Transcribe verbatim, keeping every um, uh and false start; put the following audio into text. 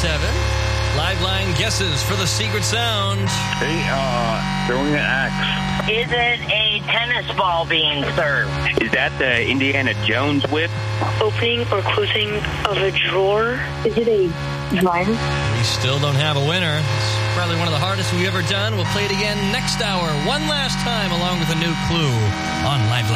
seven. Liveline guesses for the secret sound. Hey, uh, throwing an axe. Is it a tennis ball being served? Is that the Indiana Jones whip? Opening or closing of a drawer. Is it a dryer? We still don't have a winner. It's probably one of the hardest we've ever done. We'll play it again next hour, one last time, along with a new clue on Liveline.